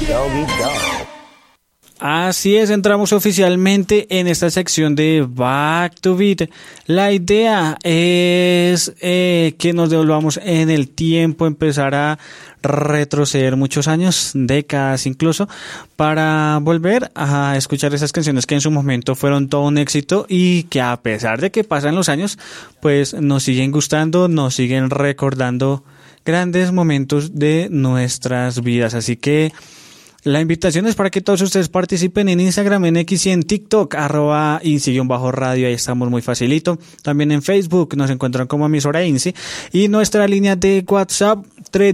Doggy Dog. Así es, entramos oficialmente en esta sección de Back to Beat. La idea es que nos devolvamos en el tiempo, empezar a retroceder muchos años, décadas incluso, para volver a escuchar esas canciones que en su momento fueron todo un éxito y que a pesar de que pasan los años, pues nos siguen gustando, nos siguen recordando grandes momentos de nuestras vidas. Así que la invitación es para que todos ustedes participen en Instagram, en X y en TikTok, @INSI_radio, ahí estamos muy facilito. También en Facebook nos encuentran como emisora INSI. Y nuestra línea de WhatsApp,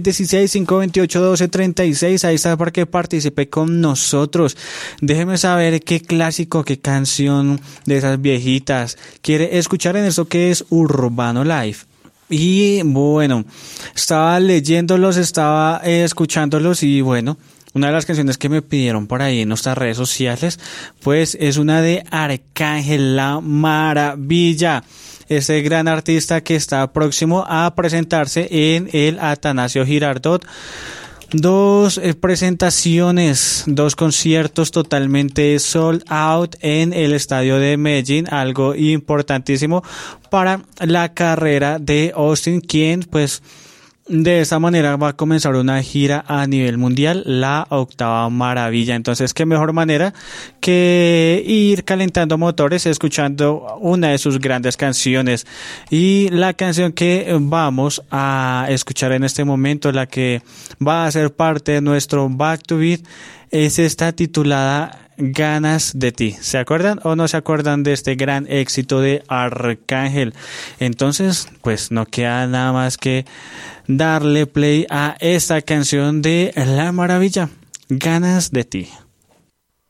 316-528-1236, ahí está para que participe con nosotros. Déjeme saber qué clásico, qué canción de esas viejitas quiere escuchar en esto que es Urbano Live. Y bueno, estaba leyéndolos, estaba escuchándolos y bueno, una de las canciones que me pidieron por ahí en nuestras redes sociales, pues es una de Arcángel, La Maravilla. Este gran artista que está próximo a presentarse en el Atanasio Girardot. Dos presentaciones, dos conciertos totalmente sold out en el estadio de Medellín, algo importantísimo para la carrera de Austin, quien pues de esa manera va a comenzar una gira a nivel mundial, la octava maravilla. Entonces, qué mejor manera que ir calentando motores escuchando una de sus grandes canciones. Y la canción que vamos a escuchar en este momento, la que va a ser parte de nuestro Back to Beat, es esta titulada Ganas de ti. ¿Se acuerdan o no se acuerdan de este gran éxito de Arcángel? Entonces, pues no queda nada más que darle play a esta canción de La Maravilla, Ganas de ti.